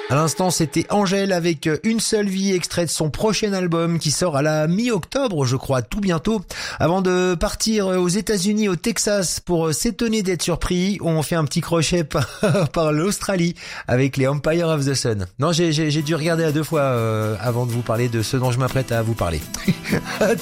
À l'instant, c'était Angèle avec Une seule vie, extrait de son prochain album qui sort à la mi-octobre, je crois, tout bientôt. Avant de partir aux États-Unis, au Texas, pour s'étonner d'être surpris, on fait un petit crochet par l'Australie avec les Empire of the Sun. Non, j'ai dû regarder à deux fois avant de vous parler de ce dont je m'apprête à vous parler.